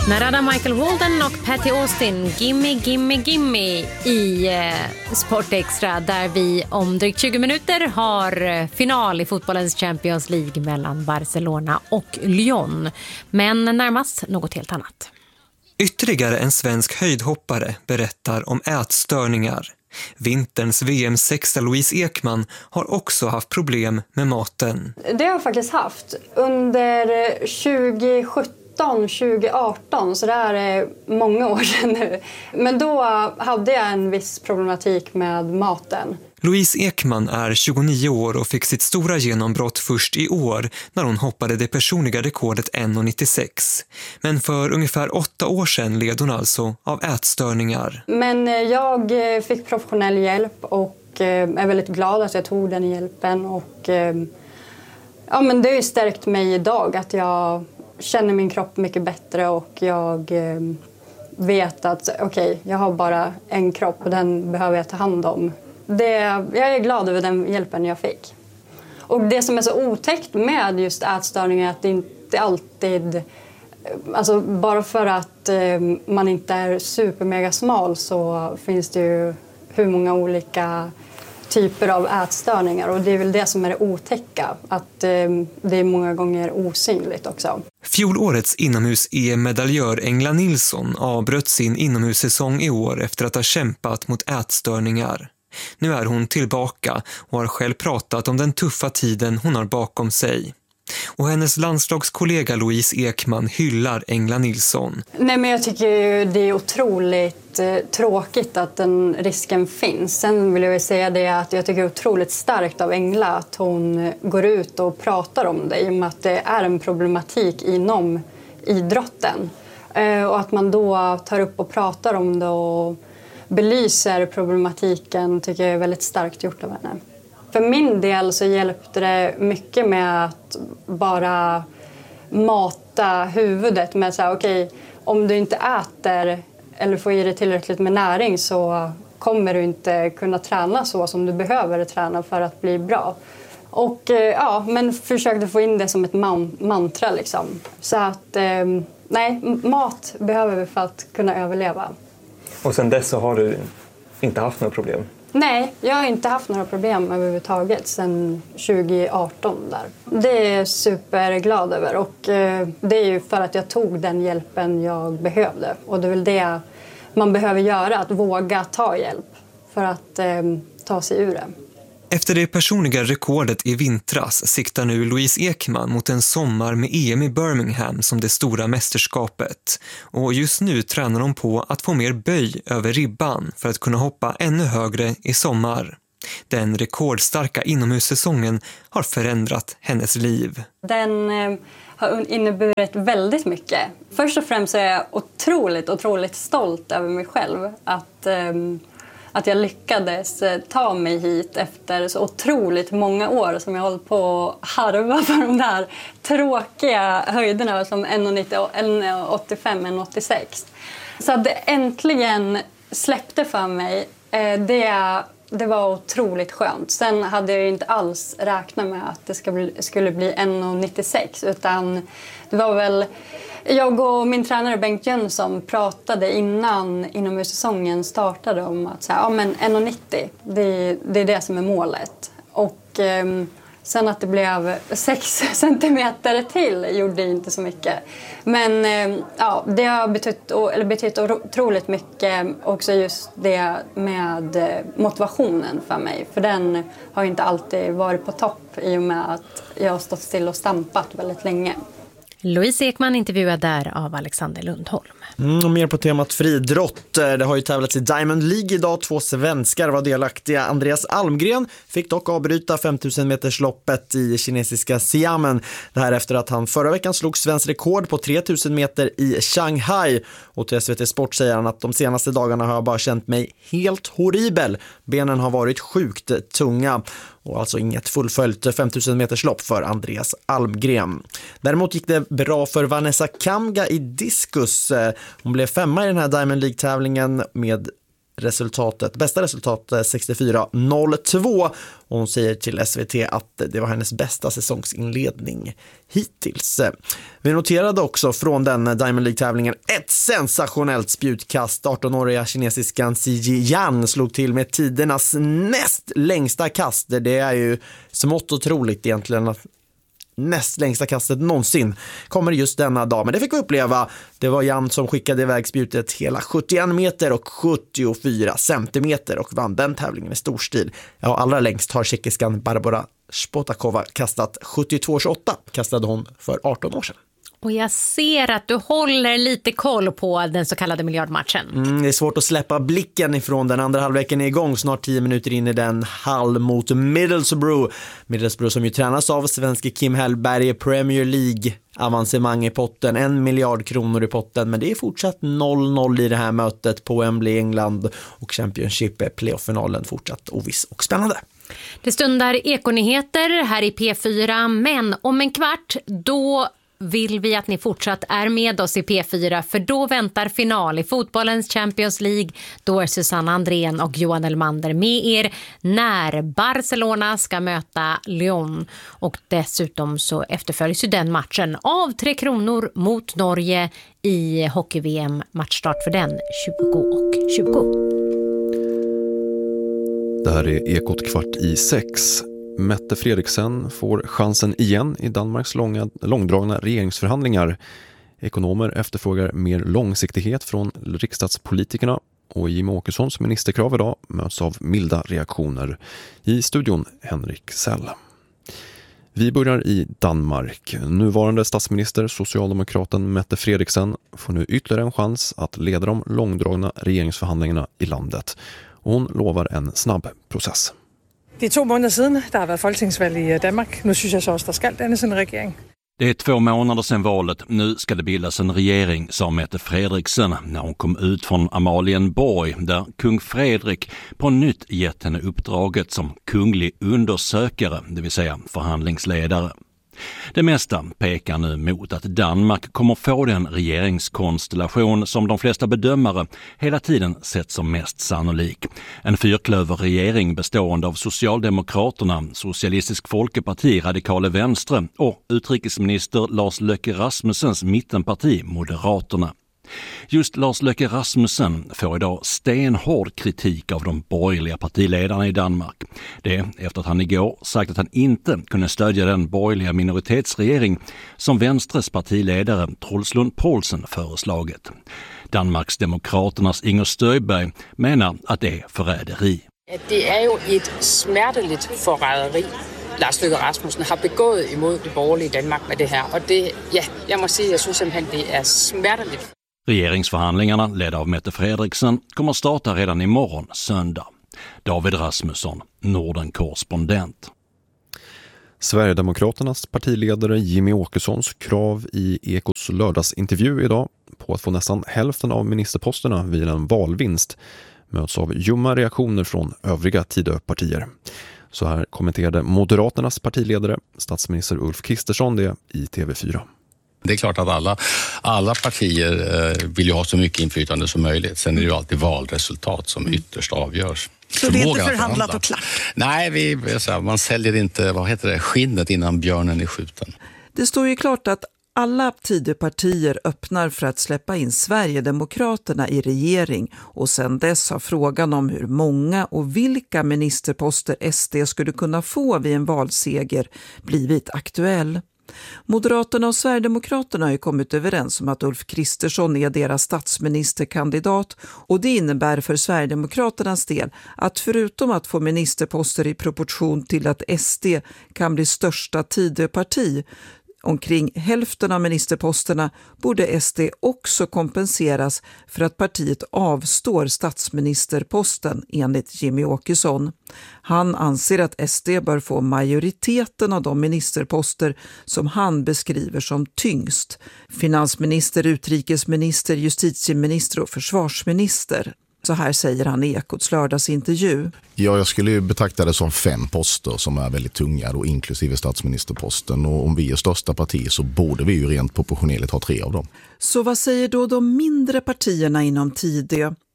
När Adam Michael Walden och Patty Austin Gimme Gimme Gimme i Sport Extra, där vi om drygt 20 minuter har final i fotbollens Champions League mellan Barcelona och Lyon. Men närmast något helt annat. Ytterligare en svensk höjdhoppare berättar om ätstörningar. Vinterns VM-sexa Louise Ekman har också haft problem med maten. Det har jag faktiskt haft. Under 2018, så det är många år sedan nu. Men då hade jag en viss problematik med maten. Louise Ekman är 29 år och fick sitt stora genombrott först i år när hon hoppade det personliga rekordet 1,96. Men för ungefär 8 år sedan led hon alltså av ätstörningar. Men jag fick professionell hjälp och är väldigt glad att jag tog den hjälpen. Och, ja, men det har ju stärkt mig idag att jag känner min kropp mycket bättre och jag vet att okej, jag har bara en kropp och den behöver jag ta hand om. Jag är glad över den hjälpen jag fick. Och det som är så otäckt med just ätstörningar är att det inte alltid... Alltså bara för att man inte är supermega smal så finns det ju hur många olika typer av ätstörningar. Och det är väl det som är det otäcka, att det är många gånger osynligt också. Fjolårets inomhus-EM-medaljör Engla Nilsson avbröt sin inomhussäsong i år efter att ha kämpat mot ätstörningar. Nu är hon tillbaka och har själv pratat om den tuffa tiden hon har bakom sig. Och hennes landslagskollega Louise Ekman hyllar Engla Nilsson. Nej, men jag tycker det är otroligt tråkigt att den risken finns. Sen vill jag väl säga det att jag tycker det är otroligt starkt av Engla att hon går ut och pratar om det. I och med att det är en problematik inom idrotten. Och att man då tar upp och pratar om det och belyser problematiken tycker jag är väldigt starkt gjort av henne. För min del så hjälpte det mycket med att bara mata huvudet med så här, okej, om du inte äter eller får i dig tillräckligt med näring så kommer du inte kunna träna så som du behöver träna för att bli bra. Och ja, men försökte få in det som ett mantra liksom. Så att nej, mat behöver vi för att kunna överleva. Och sen dess så har du inte haft några problem? Nej, jag har inte haft några problem överhuvudtaget sedan 2018 där. Det är jag superglad över och det är ju för att jag tog den hjälpen jag behövde. Och det är väl det man behöver göra, att våga ta hjälp för att ta sig ur det. Efter det personliga rekordet i vintras siktar nu Louise Ekman mot en sommar med EM i Birmingham som det stora mästerskapet. Och just nu tränar hon på att få mer böj över ribban för att kunna hoppa ännu högre i sommar. Den rekordstarka inomhussäsongen har förändrat hennes liv. Den har inneburit väldigt mycket. Först och främst är jag otroligt stolt över mig själv att jag lyckades ta mig hit efter så otroligt många år som jag hållit på att harva för de där tråkiga höjderna som 1,85, 1,86. Så att det äntligen släppte för mig, det var otroligt skönt. Sen hade jag inte alls räknat med att det skulle bli 1,96 utan det var väl... Jag och min tränare Bengt Jönsson pratade innan inomhussäsongen startade om att så här, ja, men 1,90 det är det som är målet. Och sen att det blev 6 centimeter till gjorde inte så mycket. Men ja, det har betytt otroligt mycket också just det med motivationen för mig. För den har inte alltid varit på topp i och med att jag har stått still och stampat väldigt länge. Louise Ekman intervjuad där av Alexander Lundholm. Och mer på temat friidrott. Det har ju tävlats i Diamond League idag. 2 svenskar var delaktiga. Andreas Almgren fick dock avbryta 5000 meters loppet i kinesiska Xiamen. Det här efter att han förra veckan slog svensk rekord på 3000 meter i Shanghai. Och till SVT Sport säger han att de senaste dagarna har jag bara känt mig helt horribel. Benen har varit sjukt tunga. Och alltså inget fullföljt 5000 meters lopp för Andreas Almgren. Däremot gick det bra för Vanessa Kamga i diskus. Hon blev 5:a i den här Diamond League-tävlingen med resultatet. Bästa resultat 64-02. Och hon säger till SVT att det var hennes bästa säsongsinledning hittills. Vi noterade också från den Diamond League-tävlingen ett sensationellt spjutkast. 18-åriga kinesiskan Ziyi Yan slog till med tidernas näst längsta kast. Det är ju smått otroligt egentligen att näst längsta kastet någonsin kommer just denna dag. Men det fick vi uppleva. Det var Jan som skickade iväg spjutet hela 71 meter och 74 centimeter och vann den tävlingen i stor stil. Ja, allra längst har tjeckiskan Barbora Spotakova kastat 72,28. Kastade hon för 18 år sedan. Och jag ser att du håller lite koll på den så kallade miljardmatchen. Det är svårt att släppa blicken ifrån den. Andra halvleken är igång, snart 10 minuter in i den. Hull mot Middlesbrough. Middlesbrough som ju tränas av svenske Kim Hellberg, Premier League avancemang i potten, 1 miljard kronor i potten, men det är fortsatt 0-0 i det här mötet på Wembley, England, och Championship playoff-finalen fortsatt oviss och spännande. Det stundar ekonyheter här i P4, men om en kvart då vill vi att ni fortsatt är med oss i P4, för då väntar final i fotbollens Champions League. Då är Susanne Andrén och Johan Elmander med er när Barcelona ska möta Lyon. Och dessutom så efterföljs ju den matchen av 3 Kronor mot Norge i hockey-VM. Matchstart för den 20:20. Det här är Ekot 5:15. Mette Frederiksen får chansen igen i Danmarks långdragna regeringsförhandlingar. Ekonomer efterfrågar mer långsiktighet från riksdagspolitikerna, och Jimmie Åkessons ministerkrav idag möts av milda reaktioner. I studion Henrik Säll. Vi börjar i Danmark. Nuvarande statsminister, socialdemokraten Mette Frederiksen, får nu ytterligare en chans att leda de långdragna regeringsförhandlingarna i landet. Hon lovar en snabb process. Det är 2 månader sedan det har varit folketingsvalg i Danmark. Nu synes jag så också det ska dannes en regering. Det är 2 månader sedan valet. Nu ska det bildas en regering, sa Mette Frederiksen när hon kom ut från Amalienborg, där kung Fredrik på nytt gett henne uppdraget som kunglig undersökare, det vill säga förhandlingsledare. Det mesta pekar nu mot att Danmark kommer få den regeringskonstellation som de flesta bedömare hela tiden sett som mest sannolik. En fyrklöverregering bestående av Socialdemokraterna, Socialistisk Folkeparti, Radikale Venstre och utrikesminister Lars Løkke Rasmussens mittenparti Moderaterna. Just Lars Løkke Rasmussen får idag stenhård kritik av de borgerliga partiledarna i Danmark. Det efter att han igår sagt att han inte kunde stödja den borgerliga minoritetsregering som Venstres partiledare Troels Lund Poulsen föreslagit. Danmarks Demokraternas Inger Støjberg menar att det är förräderi. Det är ju ett smärtligt förräderi Lars Løkke Rasmussen har begått emot det borgerliga Danmark med det här. Och det, ja, jag måste säga, jag synes simpelthen det är smärtligt. Regeringsförhandlingarna ledda av Mette Frederiksen kommer starta redan imorgon söndag. David Rasmusson, Norden-korrespondent. Sverigedemokraternas partiledare Jimmie Åkessons krav i Ekots lördagsintervju idag på att få nästan hälften av ministerposterna vid en valvinst möts av ljumma reaktioner från övriga Tidöpartier. Så här kommenterade Moderaternas partiledare, statsminister Ulf Kristersson, det i TV4. Det är klart att alla partier vill ju ha så mycket inflytande som möjligt. Sen är det ju alltid valresultat som ytterst avgörs. Så det är inte förhandlat och klart? Nej, man säljer inte skinnet innan björnen är skjuten. Det står ju klart att alla Tidöpartier öppnar för att släppa in Sverigedemokraterna i regering, och sedan dess har frågan om hur många och vilka ministerposter SD skulle kunna få vid en valseger blivit aktuell. Moderaterna och Sverigedemokraterna har ju kommit överens om att Ulf Kristersson är deras statsministerkandidat, och det innebär för Sverigedemokraternas del att förutom att få ministerposter i proportion till att SD kan bli största Tidöparti, omkring hälften av ministerposterna, borde SD också kompenseras för att partiet avstår statsministerposten, enligt Jimmie Åkesson. Han anser att SD bör få majoriteten av de ministerposter som han beskriver som tyngst: finansminister, utrikesminister, justitieminister och försvarsminister. Så här säger han i Ekots lördagsintervju. Ja, jag skulle ju betrakta det som 5 poster som är väldigt tunga, då, inklusive statsministerposten. Och om vi är största parti så borde vi ju rent proportionellt ha 3 av dem. Så vad säger då de mindre partierna inom Tidö?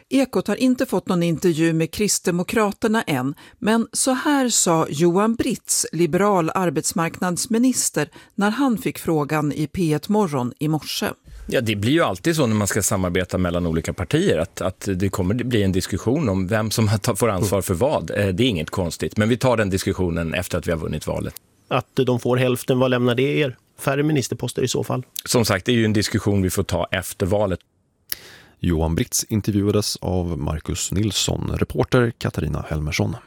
Ekot har inte fått någon intervju med Kristdemokraterna än, men så här sa Johan Britz, liberal arbetsmarknadsminister, när han fick frågan i P1 Morgon i morse. Ja, det blir ju alltid så när man ska samarbeta mellan olika partier att det kommer bli en diskussion om vem som får ansvar för vad. Det är inget konstigt, men vi tar den diskussionen efter att vi har vunnit valet. Att de får hälften, vad lämnar det er? Färre ministerposter i så fall? Som sagt, det är ju en diskussion vi får ta efter valet. Johan Britz intervjuades av Marcus Nilsson, reporter Katarina Helmersson.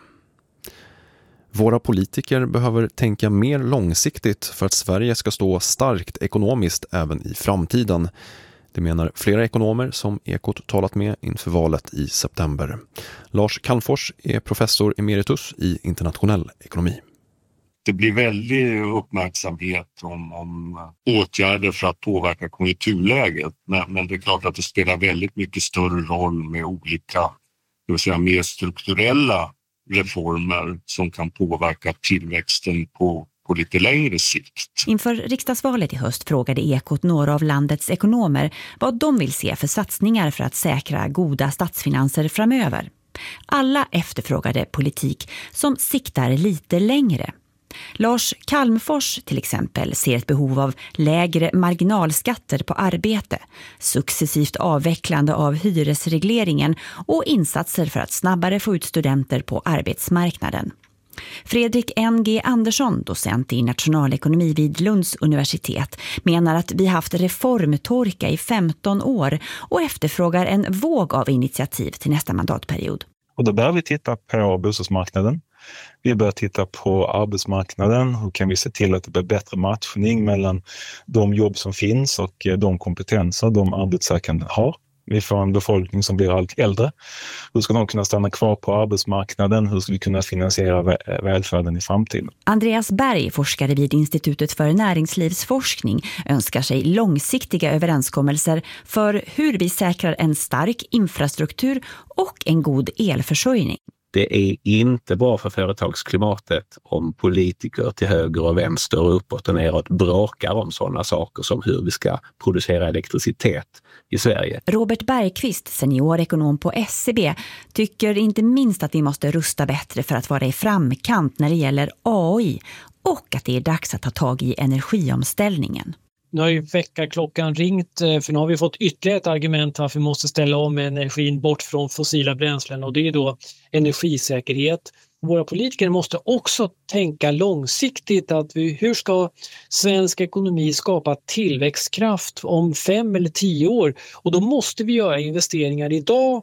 Våra politiker behöver tänka mer långsiktigt för att Sverige ska stå starkt ekonomiskt även i framtiden. Det menar flera ekonomer som Ekot talat med inför valet i september. Lars Calmfors är professor emeritus i internationell ekonomi. Det blir väldigt uppmärksamhet om åtgärder för att påverka konjunkturläget. Men det är klart att det spelar väldigt mycket större roll med olika, det vill säga mer strukturella reformer som kan påverka tillväxten på lite längre sikt. Inför riksdagsvalet i höst frågade Ekot några av landets ekonomer vad de vill se för satsningar för att säkra goda statsfinanser framöver. Alla efterfrågade politik som siktar lite längre. Lars Calmfors till exempel ser ett behov av lägre marginalskatter på arbete, successivt avvecklande av hyresregleringen och insatser för att snabbare få ut studenter på arbetsmarknaden. Fredrik N.G. Andersson, docent i nationalekonomi vid Lunds universitet, menar att vi haft reformtorka i 15 år och efterfrågar en våg av initiativ till nästa mandatperiod. Och då bör vi titta på bostadsmarknaden. Vi bör titta på arbetsmarknaden. Hur kan vi se till att det blir bättre matchning mellan de jobb som finns och de kompetenser de arbetssökande har. Vi får en befolkning som blir allt äldre. Hur ska de kunna stanna kvar på arbetsmarknaden? Hur ska vi kunna finansiera välfärden i framtiden? Andreas Berg, forskare vid Institutet för näringslivsforskning, önskar sig långsiktiga överenskommelser för hur vi säkrar en stark infrastruktur och en god elförsörjning. Det är inte bra för företagsklimatet om politiker till höger och vänster och uppåt och neråt bråkar om sådana saker som hur vi ska producera elektricitet i Sverige. Robert Bergqvist, seniorekonom på SCB, tycker inte minst att vi måste rusta bättre för att vara i framkant när det gäller AI och att det är dags att ta tag i energiomställningen. Nu har ju väckarklockan ringt, för nu har vi fått ytterligare ett argument varför vi måste ställa om energin bort från fossila bränslen, och det är då energisäkerhet. Våra politiker måste också tänka långsiktigt att hur ska svensk ekonomi skapa tillväxtkraft om 5 eller 10 år, och då måste vi göra investeringar idag.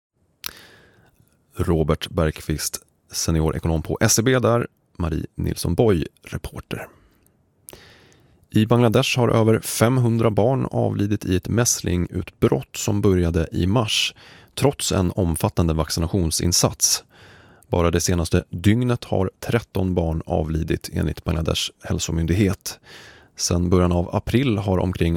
Robert Bergqvist, seniorekonom på SCB där, Marie Nilsson Boy, reporter. I Bangladesh har över 500 barn avlidit i ett mässlingutbrott som började i mars, trots en omfattande vaccinationsinsats. Bara det senaste dygnet har 13 barn avlidit enligt Bangladesh hälsomyndighet. Sedan början av april har omkring